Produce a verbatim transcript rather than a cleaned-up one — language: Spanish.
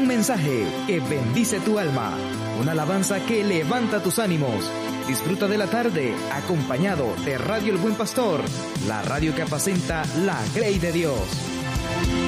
Un mensaje que bendice tu alma, una alabanza que levanta tus ánimos. Disfruta de la tarde acompañado de Radio El Buen Pastor, la radio que apacenta la grey de Dios.